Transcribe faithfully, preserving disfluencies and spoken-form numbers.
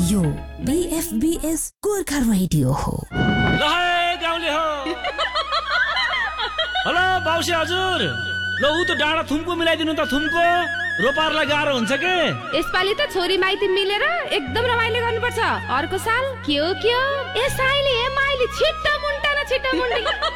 यो बीएफबीएस गोर्खा रेडियो हो। ल है गाउँले हो। हेलो बाउसी हजुर, ल उ त डाँडा थुम्को मिलाइदिनु त, थुम्को रोपारलाई गाह्रो हुन्छ के। यसपालि त छोरी माइती मिलेर एकदम रमाइलो गर्नुपर्छ। अर्को साल के हो के हो ए साइली ए माइली छिट्टा मुन्टा न छिट्टा मुन्टी